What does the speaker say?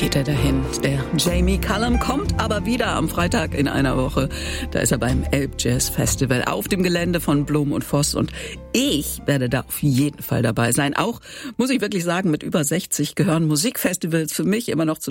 geht er dahin. Der Jamie Cullum kommt aber wieder am Freitag in einer Woche. Da ist er beim Elbjazz-Festival auf dem Gelände von Blom und Voss. Und ich werde da auf jeden Fall dabei sein. Auch, muss ich wirklich sagen, mit über 60 gehören Musikfestivals für mich immer noch zu